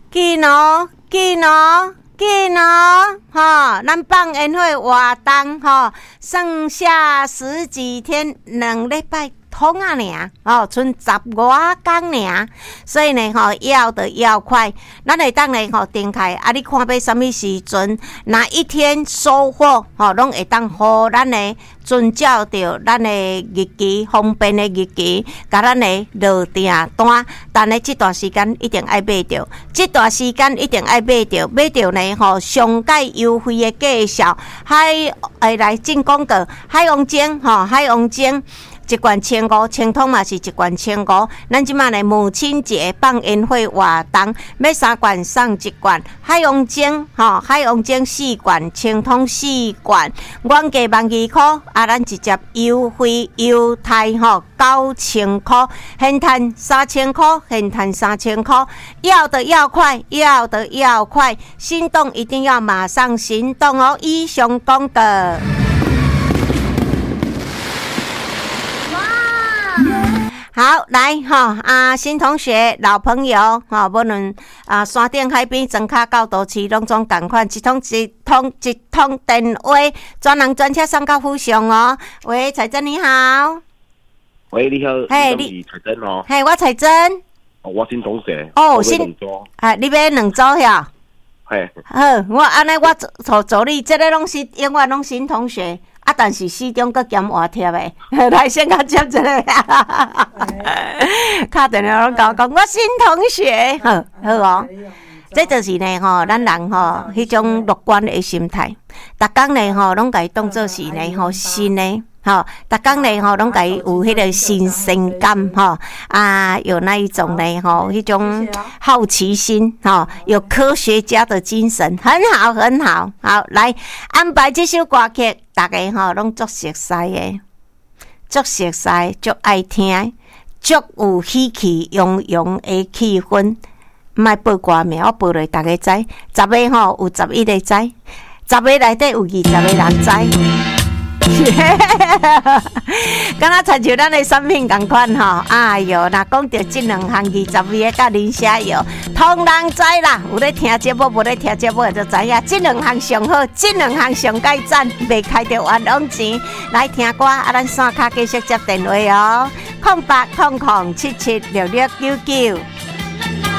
紧哦，吼，咱放烟火活动吼，剩下10几天，2礼拜通啊尔，哦，剩15天尔，所以呢，吼，要的要快，咱会当呢，吼，定开啊，你看要什么时阵，哪一天收获，吼，拢会当互咱呢遵照着咱的日期，方便的日期，甲咱呢落订单，但呢这段时间一定爱买着，买着呢，吼，上界优惠的介绍，来进广告，海王精，吼，海王精。一罐1500，清通嘛是一罐1500。咱即马来母亲节放烟火活动，买3罐送1罐。海王精，海王精4罐，清通4罐，原价12000块，啊，咱直接优惠优待9000块，现赚3000块，要的要快，心动一定要马上行动哦！以上广告。好，来新同学、老朋友无论山顶海边、庄脚到都市，拢总同款，一通电话，专人专车送到府上哦。喂，彩珍你好。 喂，你好， 嘿， 你彩珍哦。 嘿，我彩珍。 哦，我新同学。 哦，你买2组呀？ 嘿。 好，我安尼我助你，这个拢是永远拢新同学。啊，但是始终搁兼换贴的，来先甲接一个，打电话拢讲我新同学，好哦。这就是呢咱人迄种乐观的心态，逐工呢拢甲伊当做是呢新的。逐工呢拢甲伊有迄个新鲜感有那一种呢迄种好奇心有科学家的精神，很好。好，来安排这首歌曲，大家拢足熟悉的，足爱听，足有喜气洋洋的气氛。莫报歌名，我报落大家知。10个有11个知，10个内底有20个人知。敢若亲像咱的产品同款哎哟，若讲到这2项20个甲林写药，通人知啦。有咧听节目，无咧听节目就知影。这2项上好，这2项上该赞，袂开着冤枉钱。来听歌，咱线卡继续接电话哦，0800776699。